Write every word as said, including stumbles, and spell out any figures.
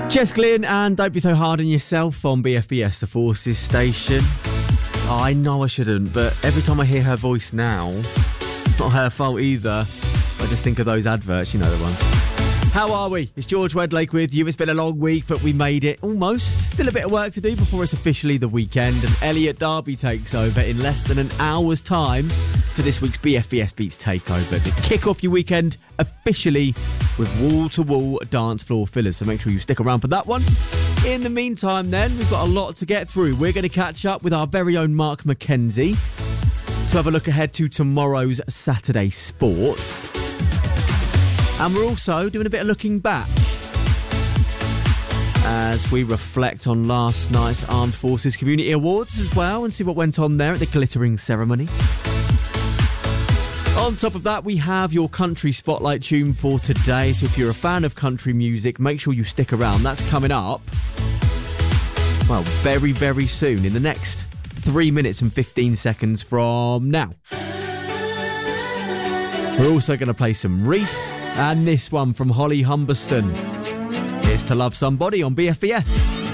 Jess Glynn and Don't Be So Hard on Yourself on B F B S, the Forces station. Oh, I know I shouldn't, but every time I hear her voice now, it's not her fault either. I just think of those adverts, you know the ones. How are we? It's George Wedlake with you. It's been a long week, but we made it almost. Still a bit of work to do before it's officially the weekend, and Elliot Darby takes over in less than an hour's time for this week's B F B S Beats Takeover to kick off your weekend officially with wall-to-wall dance floor fillers. So make sure you stick around for that one. In the meantime, then, we've got a lot to get through. We're going to catch up with our very own Mark McKenzie to have a look ahead to tomorrow's Saturday Sports. And we're also doing a bit of looking back as we reflect on last night's Armed Forces Community Awards as well and see what went on there at the glittering ceremony. On top of that, we have your country spotlight tune for today. So if you're a fan of country music, make sure you stick around. That's coming up, well, very, very soon, in the next three minutes and fifteen seconds from now. We're also going to play some Reef. And this one from Holly Humberston is To Love Somebody on B F B S.